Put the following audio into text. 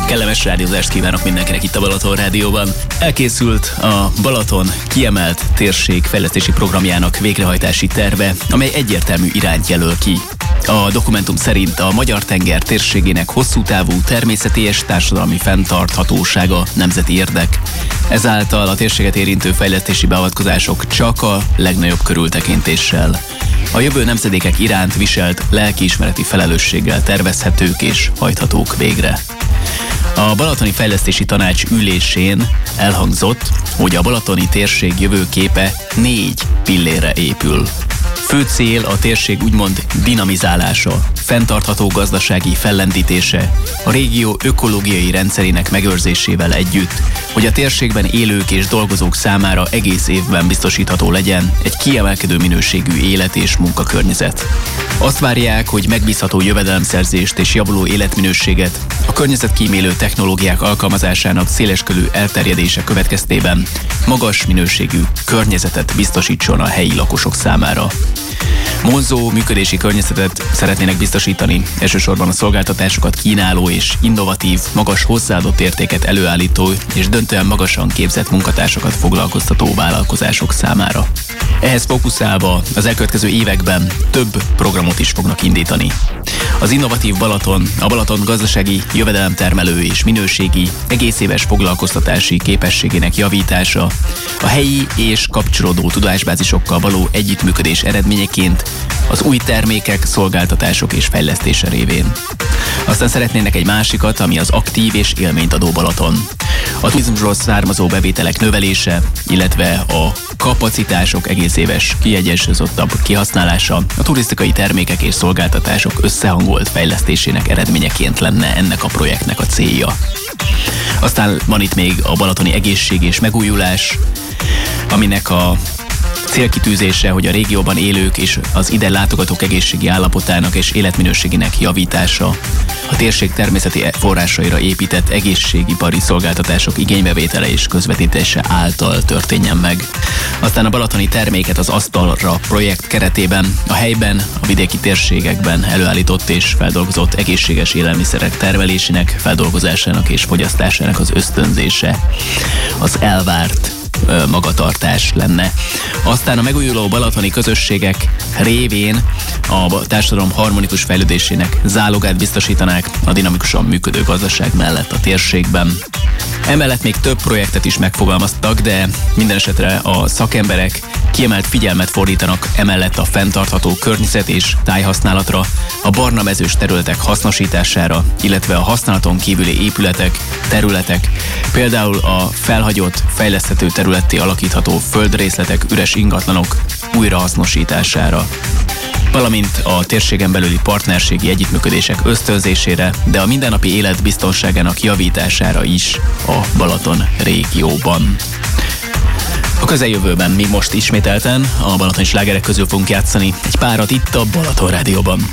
Kellemes rádiózást kívánok mindenkinek itt a Balaton Rádióban. Elkészült a Balaton kiemelt térségfejlesztési programjának végrehajtási terve, amely egyértelmű irányt jelöl ki. A dokumentum szerint a Magyar-tenger térségének hosszú távú természeti és társadalmi fenntarthatósága nemzeti érdek. Ezáltal a térséget érintő fejlesztési beavatkozások csak a legnagyobb körültekintéssel, a jövő nemzedékek iránt viselt lelkiismereti felelősséggel tervezhetők és hajthatók végre. A Balatoni Fejlesztési Tanács ülésén elhangzott, hogy a balatoni térség jövőképe 4 pillérre épül. Fő cél a térség úgymond dinamizálása, fenntartható gazdasági fellendítése, a régió ökológiai rendszerének megőrzésével együtt, hogy a térségben élők és dolgozók számára egész évben biztosítható legyen egy kiemelkedő minőségű élet és munkakörnyezet. Azt várják, hogy megbízható jövedelemszerzést és javuló életminőséget a környezetkímélő technológiák alkalmazásának széleskörű elterjedése következtében magas minőségű környezetet biztosítson a helyi lakosok számára. Vonzó működési környezetet szeretnének biztosítani, elsősorban a szolgáltatásokat kínáló és innovatív, magas hozzáadott értéket előállító és döntően magasan képzett munkatársakat foglalkoztató vállalkozások számára. Ehhez fókuszálva az elkövetkező években több programot is fognak indítani. Az innovatív Balaton, a Balaton gazdasági jövedelemtermelő és minőségi egészéves foglalkoztatási képességének javítása, a helyi és kapcsolódó tudásbázisokkal való együttműködés eredményeként az új termékek, szolgáltatások és fejlesztése révén. Aztán szeretnének egy másikat, ami az aktív és élményt adó Balaton. A turizmusról származó bevételek növelése, illetve a kapacitások egészéves, kiegyensúlyozottabb kihasználása a turisztikai termékek és szolgáltatások összehangolt fejlesztésének eredményeként lenne ennek a projektnek a célja. Aztán van itt még a balatoni egészség és megújulás, aminek a célkitűzése, hogy a régióban élők és az ide látogatók egészségi állapotának és életminőségének javítása, a térség természeti forrásaira épített egészségipari szolgáltatások igénybevétele és közvetítése által történjen meg. Aztán a balatoni terméket az asztalra projekt keretében a helyben, a vidéki térségekben előállított és feldolgozott egészséges élelmiszerek termelésének, feldolgozásának és fogyasztásának az ösztönzése, az elvárt magatartás lenne. Aztán a megújuló balatoni közösségek révén a társadalom harmonikus fejlődésének zálogát biztosítanák a dinamikusan működő gazdaság mellett a térségben. Emellett még több projektet is megfogalmaztak, de minden esetre a szakemberek kiemelt figyelmet fordítanak emellett a fenntartható környezet és tájhasználatra, a barna mezős területek hasznosítására, illetve a használaton kívüli épületek, területek, például a felhagyott, fejleszthető területté alakítható földrészletek, üres ingatlanok újrahasznosítására, valamint a térségen belüli partnerségi együttműködések ösztönzésére, de a mindennapi élet biztonságának javítására is a Balaton régióban. A közeljövőben mi most ismételten a balatoni slágerek közül fogunk játszani egy párat itt a Balaton Rádióban.